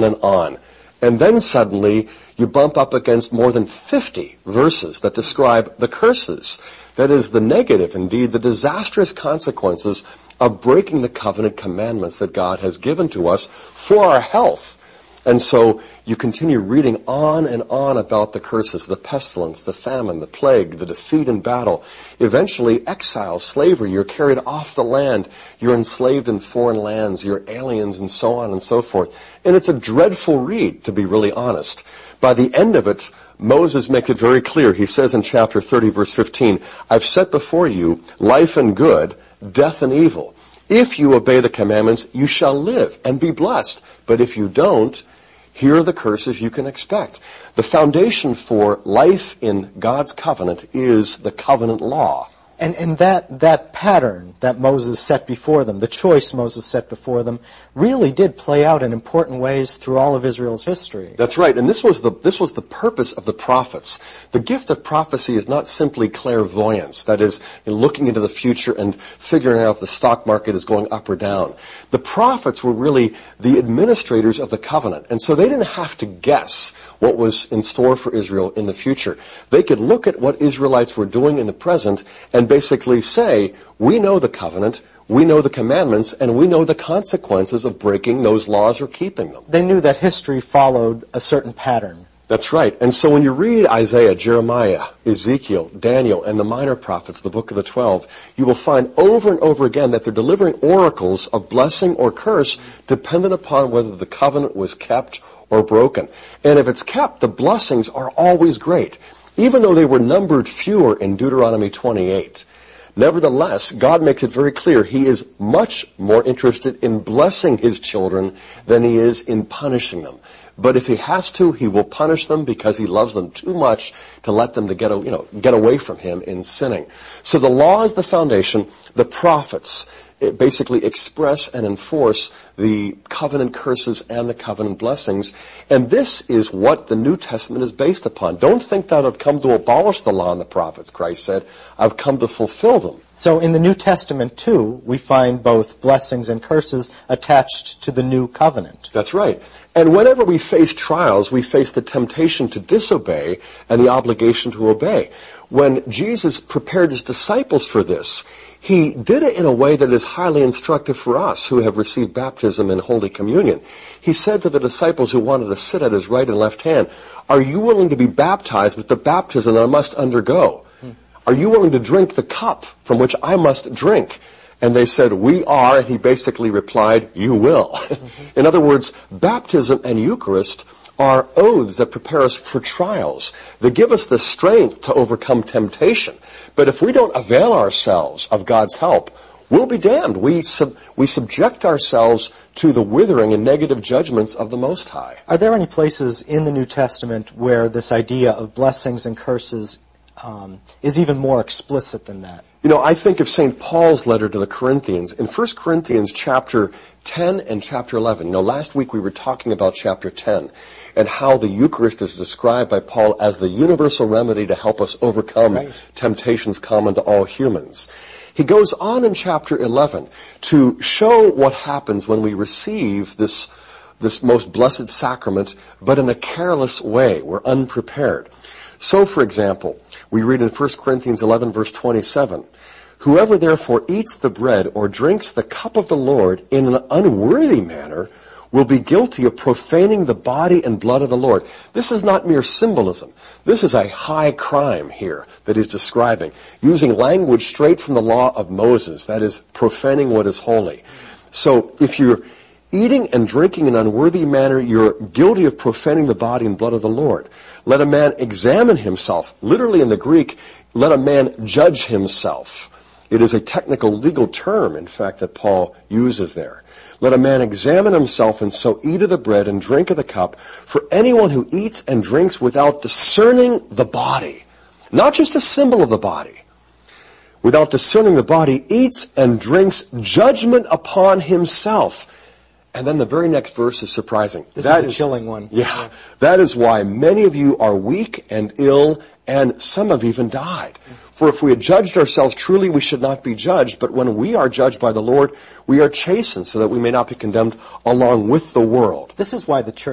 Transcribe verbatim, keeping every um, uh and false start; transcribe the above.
on and on. And then suddenly you bump up against more than fifty verses that describe the curses. That is, the negative, indeed, the disastrous consequences of breaking the covenant commandments that God has given to us for our health. And so you continue reading on and on about the curses, the pestilence, the famine, the plague, the defeat in battle. Eventually, exile, slavery, you're carried off the land, you're enslaved in foreign lands, you're aliens, and so on and so forth. And it's a dreadful read, to be really honest. By the end of it, Moses makes it very clear. He says in chapter thirty, verse fifteen, I've set before you life and good, death and evil. If you obey the commandments, you shall live and be blessed. But if you don't, here are the curses you can expect. The foundation for life in God's covenant is the covenant law. And, and that, that pattern that Moses set before them, the choice Moses set before them, really did play out in important ways through all of Israel's history. That's right. And this was the, this was the purpose of the prophets. The gift of prophecy is not simply clairvoyance. That is, looking into the future and figuring out if the stock market is going up or down. The prophets were really the administrators of the covenant. And so they didn't have to guess what was in store for Israel in the future. They could look at what Israelites were doing in the present and basically say, we know the covenant, we know the commandments, and we know the consequences of breaking those laws or keeping them. They knew that history followed a certain pattern. That's right. And so when you read Isaiah, Jeremiah, Ezekiel, Daniel, and the minor prophets, the book of the twelve, you will find over and over again that they're delivering oracles of blessing or curse dependent upon whether the covenant was kept or broken. And if it's kept, the blessings are always great, even though they were numbered fewer in Deuteronomy twenty-eight. Nevertheless, God makes it very clear He is much more interested in blessing His children than He is in punishing them. But if He has to, He will punish them because He loves them too much to let them to get, you know, get away from Him in sinning. So the law is the foundation. The prophets basically express and enforce the covenant curses and the covenant blessings. And this is what the New Testament is based upon. Don't think that I've come to abolish the law and the prophets, Christ said. I've come to fulfill them. So in the New Testament, too, we find both blessings and curses attached to the new covenant. That's right. And whenever we face trials, we face the temptation to disobey and the obligation to obey. When Jesus prepared His disciples for this, He did it in a way that is highly instructive for us who have received baptism in Holy Communion. He said to the disciples who wanted to sit at His right and left hand, are you willing to be baptized with the baptism that I must undergo? Hmm. Are you willing to drink the cup from which I must drink? And they said, we are, and He basically replied, you will. Mm-hmm. In other words, baptism and Eucharist are oaths that prepare us for trials. They give us the strength to overcome temptation. But if we don't avail ourselves of God's help, we'll be damned. We sub- we subject ourselves to the withering and negative judgments of the Most High. Are there any places in the New Testament where this idea of blessings and curses um, is even more explicit than that? You know, I think of Saint Paul's letter to the Corinthians. In First Corinthians chapter ten and chapter eleven, you know, last week we were talking about chapter ten and how the Eucharist is described by Paul as the universal remedy to help us overcome right. temptations common to all humans. He goes on in chapter eleven to show what happens when we receive this, this most blessed sacrament, but in a careless way. We're unprepared. So, for example, we read in First Corinthians eleven, verse twenty-seven, whoever therefore eats the bread or drinks the cup of the Lord in an unworthy manner will be guilty of profaning the body and blood of the Lord. This is not mere symbolism. This is a high crime here that he's describing, using language straight from the law of Moses, that is, profaning what is holy. So if you're eating and drinking in an unworthy manner, you're guilty of profaning the body and blood of the Lord. Let a man examine himself. Literally in the Greek, let a man judge himself. It is a technical legal term, in fact, that Paul uses there. Let a man examine himself and so eat of the bread and drink of the cup. For anyone who eats and drinks without discerning the body, not just a symbol of the body, without discerning the body, eats and drinks judgment upon himself. And then the very next verse is surprising. This that is a is, chilling one. Yeah, yeah. That is why many of you are weak and ill, and some have even died. For if we had judged ourselves truly, we should not be judged. But when we are judged by the Lord, we are chastened so that we may not be condemned along with the world. This is why the church